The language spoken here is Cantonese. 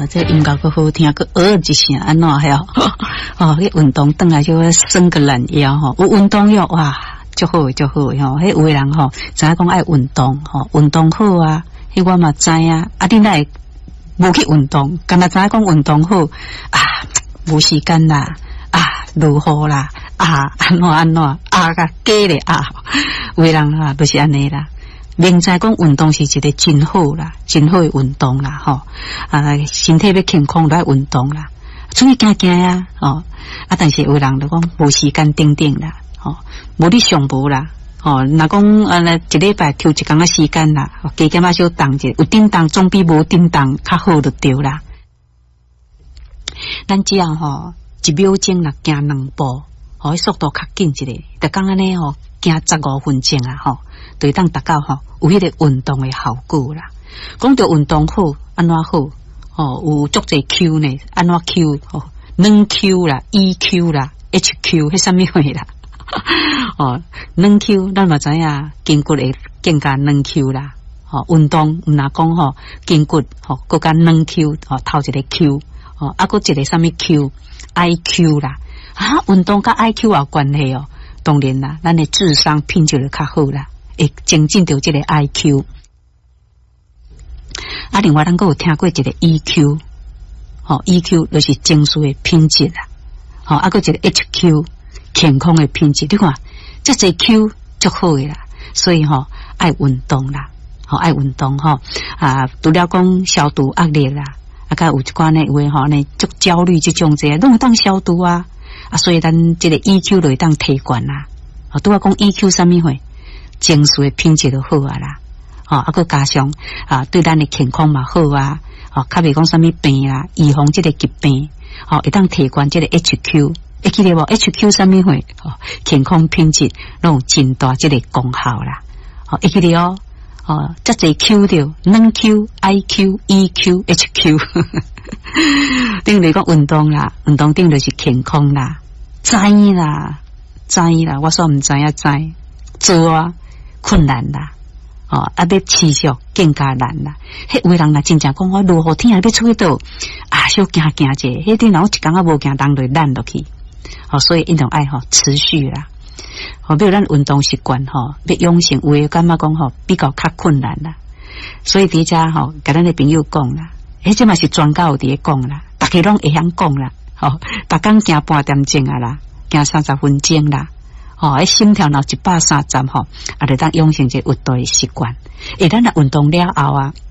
这音乐个好听，个一声安怎还要迄运动转来就伸个懒腰吼，有运动药哇，足好足好吼。迄有的人吼，知影讲爱运动吼，运动好啊，迄我嘛知啊。啊，你来无去运动，干那知影讲运动好啊，无时间啦啊，如何啦啊，安怎啊个假咧啊，有的人啊，就是安尼啦。明知讲运动是一个真好啦，真好的运动啦，吼啊，身体要健康来运动啦，出去行行呀，哦啊，但是有人就讲无时间定啦，哦，无你上无啦，哦，若讲一礼拜抽一工仔时间啦，加减啊小动者，有叮当总比无叮当较好就对啦。咱只要吼1秒钟若行2步，吼，速度较紧一个，就讲安尼吼，行15分钟啊，吼，对当达到吼。有迄个运动的效果啦，讲到运动好，安怎好？哦，有足侪 Q 呢，安怎 Q？ 哦，软 Q 啦 ，EQ 啦 ，HQ， 迄什么货啦？哦，软 Q， 咱嘛知影，筋骨会更加软 Q 啦。哦，运动毋若讲吼，筋骨吼更加软 Q， 哦，头一个 Q， 哦，啊，佫一个什么 Q？IQ 啦，啊，运动甲 IQ 有关系哦。当然啦，咱的智商品质就较好啦。会增进到这个 IQ， 啊，另外咱还有听过一个 EQ， 哦 ，EQ 就是情绪的品质啦，哦，啊，还一个 HQ 健康的品质，你看这些 Q 足好的啦，所以吼爱运动啦，吼爱运动吼啊，除了讲消除压力啦，啊，甲有一寡呢有诶吼呢足焦虑这种这，拢会当消除啊，啊，所以咱这个 EQ 就会当提悬啦，啊，拄仔讲 EQ 啥物货？情绪的品质就好啊啦，哦，啊，佮加上啊，对咱的健康嘛好啊，哦，较袂讲啥物病啦，预防这个疾病，哦，会当提悬这个 HQ， 会记得无 ？HQ 啥物货？哦，健康品质拢有真大这个功效啦，哦，会记得哦，哦，这侪 Q 着，软 Q、IQ、EQ、HQ， 等于讲运动啦，运动顶就是健康啦，知啦，我说毋知影知，做啊。困难啦，哦，啊，要持续更加难啦。迄有的人若真正讲我落雨天要出去倒啊，小行者，迄阵若我一工仔无行，人就烂落去。哦，所以一种爱吼持续啦。哦，比如咱运动习惯吼，要养成，有诶感觉讲吼比较困难啦。所以伫遮吼，甲咱诶朋友讲啦，迄即嘛是专家有伫咧讲啦，大家拢会晓讲啦。吼，逐工行半点钟啊啦，行30分钟啦。哦，迄心跳若130吼，啊，就当养成一个运动的习惯。咱若运动了后啊，